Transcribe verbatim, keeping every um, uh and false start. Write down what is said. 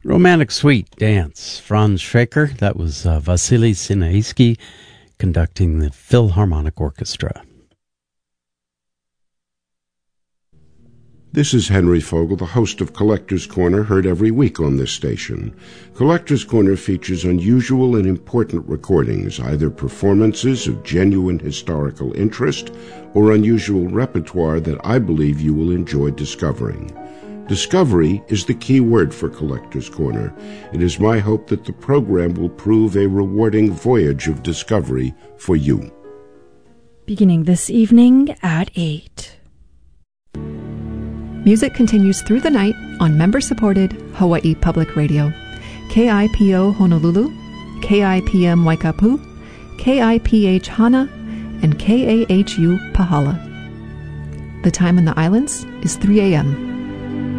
Romantic Suite Dance, Franz Schreker. That was uh, Vasily Sinaisky conducting the Philharmonic Orchestra. This is Henry Fogel, the host of Collector's Corner, heard every week on this station. Collector's Corner features unusual and important recordings, either performances of genuine historical interest or unusual repertoire that I believe you will enjoy discovering. Discovery is the key word for Collector's Corner. It is my hope that the program will prove a rewarding voyage of discovery for you. Beginning this evening at eight. Music continues through the night on member-supported Hawaii Public Radio. K I P O Honolulu, K I P M Waikapu, K I P H Hana, and K A H U Pahala. The time in the islands is three a.m.